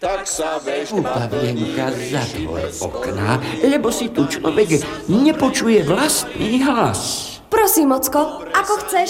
tak sa veď Pavienka, zatvor okná, lebo si tu človek nepočuje vlastný hlas. Prosím, ocko, ako chceš.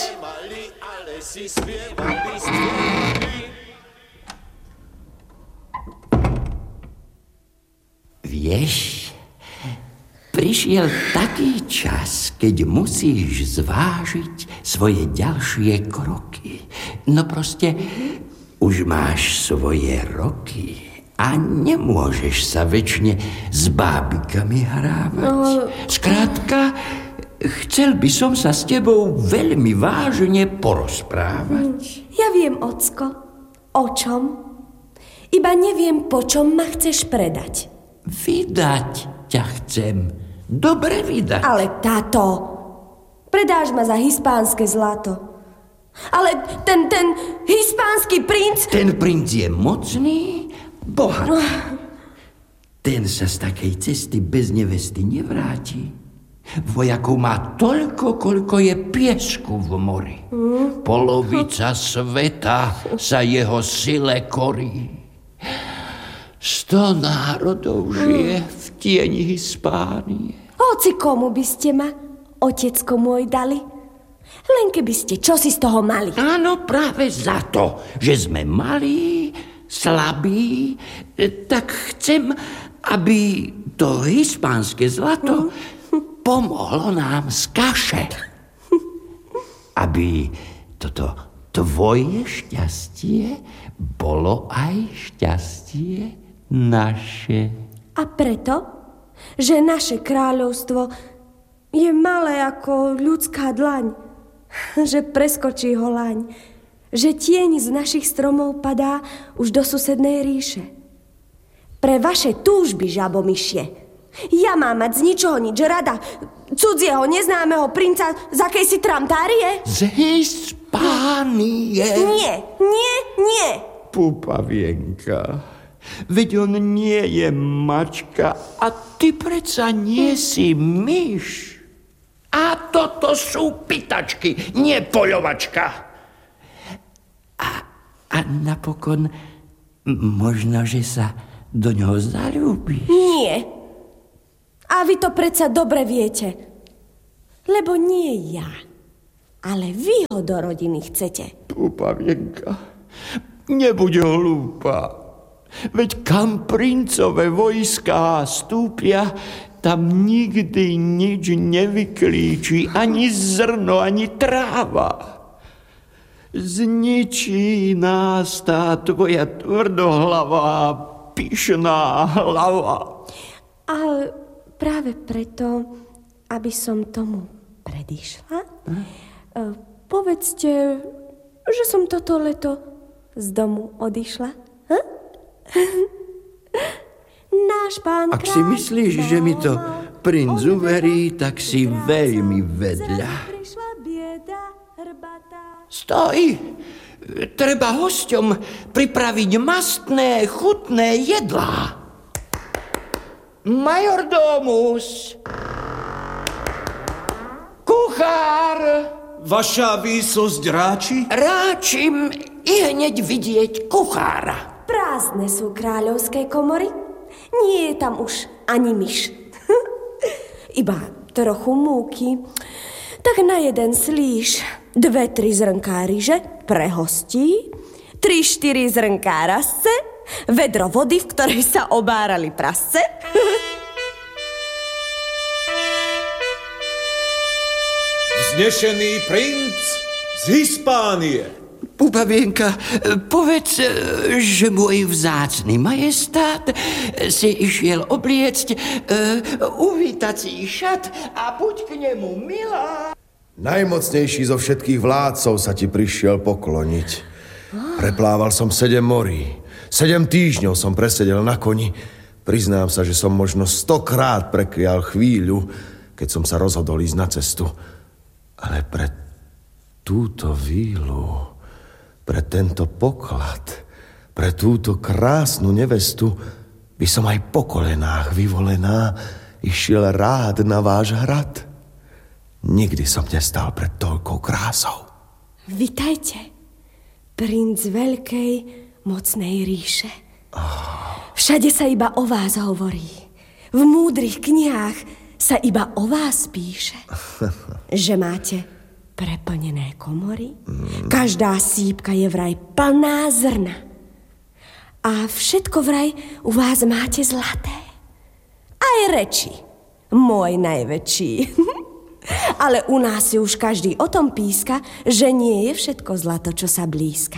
Vieš, prišiel taký čas, keď musíš zvážiť svoje ďalšie kroky. No proste, už máš svoje roky a nemôžeš sa večne s bábikami hrávať. Skrátka, chcel by som sa s tebou veľmi vážne porozprávať. Ja viem, ocko. O čom? Iba neviem, po čom ma chceš predať. Vydať ťa chcem. Dobre vydať. Ale táto, predáš ma za hispánske zlato. Ale ten hispánsky princ... Ten princ je mocný, bohatý. Ten sa z takej cesty bez nevesty nevráti. Vojakov má toľko, koľko je piesku v mori. Polovica sveta sa jeho sile korí. 100 národov žije v tieni Hispánie. Hoci komu by ste ma, otecko môj, dali? Len keby ste čosi z toho mali. Áno, práve za to, že sme malí, slabí, tak chcem, aby to hispánske zlato pomohlo nám z kaše. Aby toto tvoje šťastie bolo aj šťastie naše. A preto, že naše kráľovstvo je malé ako ľudská dlaň, že preskočí ho laň, že tieň z našich stromov padá už do susednej ríše. Pre vaše túžby, žabomyšie, ja mám mať z ničoho nič rada cudzieho neznámeho princa z akejsi tramtárie? Z Hispánie. Nie. Pupavienka, veď on nie je mačka a ty predsa nie si myš. A toto sú pitačky, nie poľovačka. A napokon možno, že sa do ňoho zaľúbiš. Nie. A vy to predsa dobre viete. Lebo nie ja, ale vy ho do rodiny chcete. Pupavienka, nebuď hlúpa. Veď kam princové vojská stúpia, tam nikdy nič nevyklíči, ani zrno, ani tráva. Zničí nás tá tvoja tvrdohlavá, pyšná hlava. Ale práve preto, aby som tomu predišla, povedzte, že som toto leto z domu odišla. Náš pán Ak si myslíš, že mi to princ uverí, tak si veľmi vedľa. Stoj! Treba hosťom pripraviť mastné, chutné jedlá. Majordomus! Kuchár! Vaša výsosť ráči? Ráčim i hneď vidieť kuchára. Prázdne sú kráľovské komory. Nie je tam už ani myš. Iba trochu múky. Tak na jeden slíš 2-3 zrnká ryže pre hostí, 3-4 zrnká rasce, vedro vody, v ktorej sa obárali prasce. Vznešený princ z Hispánie. Pupavienka, povedz, že môj vzácny majestát si išiel obliecť uvítací šat a buď k nemu milá. Najmocnejší zo všetkých vládcov sa ti prišiel pokloniť. Preplával som 7 morí. 7 týždňov som presedel na koni. Priznám sa, že som možno 100-krát preklial chvíľu, keď som sa rozhodol ísť na cestu. Ale pre túto vílu, pre tento poklad, pre túto krásnu nevestu by som aj po kolenách vyvolená išiel rád na váš hrad. Nikdy som nestal pred toľkou krásou. Vitajte, princ veľkej, mocnej ríše. Všade sa iba o vás hovorí. V múdrych knihách sa iba o vás píše. Že máte preplnené komory. Každá sípka je vraj plná zrna. A všetko vraj u vás máte zlaté. Aj reči, môj najväčší. Ale u nás si už každý o tom píska, že nie je všetko zlato, čo sa blízka.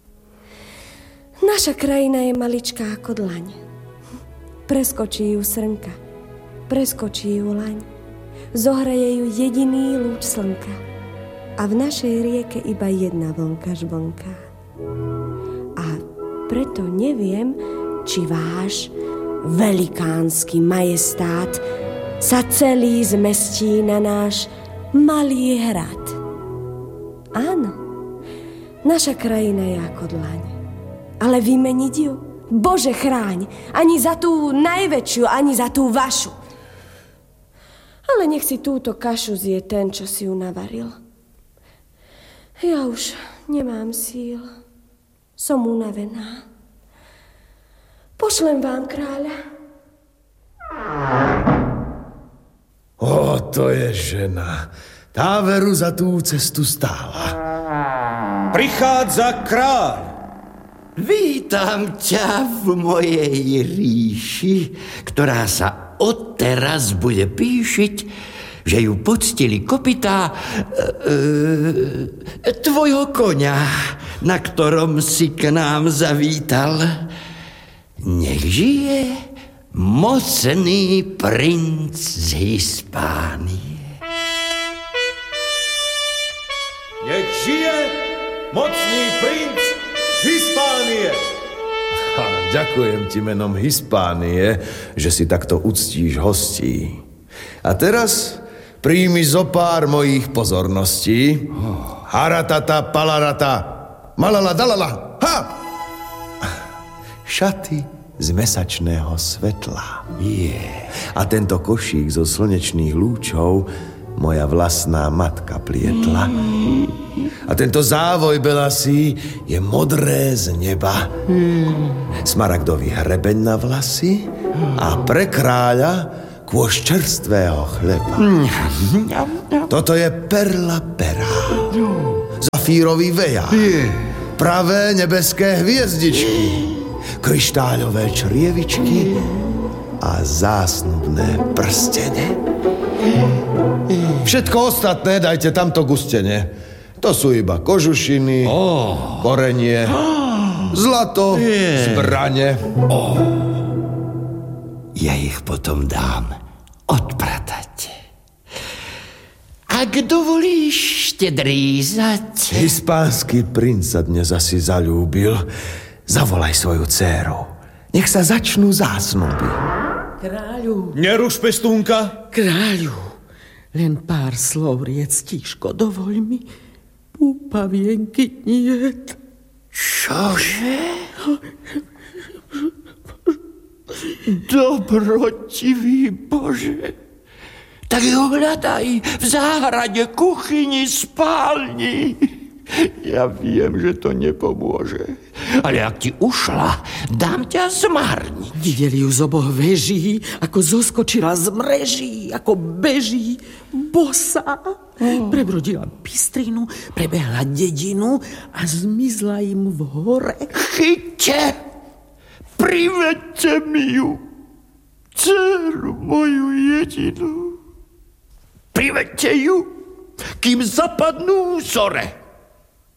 Naša krajina je maličká ako dlaň. Preskočí ju srnka, preskočí ju laň. Zohreje ju jediný lúč slnka. A v našej rieke iba jedna vlnka žblnká. A preto neviem, či váš velikánsky majestát sa celý zmestí na náš malý hrad. Áno, naša krajina je ako dlaň. Ale vymeniť ju? Bože chráň, ani za tú najväčšiu, ani za tú vašu. Ale nech si túto kašu zje ten, čo si ju navaril. Ja už nemám síl. Som unavená. Pošlem vám kráľa. Ó, to je žena. Tá veru za tú cestu stála. Prichádza kráľ. Vítam ťa v mojej ríši, ktorá sa odteraz bude píšiť, že ju poctili kopytá tvojho koňa, na ktorom si k nám zavítal. Nech žije mocný princ z Hispánie. Nech žije mocný princ z Hispánie. Ďakujem ti menom Hispánie, že si takto uctíš hostí. A teraz príjmi zo pár mojich pozorností. Haratata, palarata, malala, dalala, ha! Šaty z mesačného svetla. A tento košík zo slnečných lúčov moja vlastná matka plietla. A tento závoj belasý je modré z neba. Smaragdový hrebeň na vlasy a pre kráľa kôš čerstvého chleba. Toto je perla pera, zafírový vejár, pravé nebeské hviezdičky, kryštáľové črievičky a zásnubné prstene. Všetko ostatné dajte tamto gustene. To sú iba kožušiny, korenie, zlato, zbrane. Ja ich potom dám odpratať. Ak dovolíš, štedrý zať. Hispánsky princ sa dnes asi zalúbil. Zavolaj svoju dcéru. Nech sa začnú zásnuby. Kráľu, Neruš, pestúnka. kráľu, len pár slov riec, tíško, dovoľ mi. Púpavienky niet. Čože? Dobrotivý Bože. Tak ho hľadaj v záhrade, kuchyni, spálni. Ja viem, že to nepomôže. Ale ak ti ušla, dám ťa zmarniť. Videli ju z oboch veží, ako zoskočila z mreží, ako beží, bosá. Prebrodila bystrinu, prebehla dedinu a zmizla im v hore. Chyťte, privedte mi ju, dceru moju jedinú. Privedte ju, kým zapadnú zore.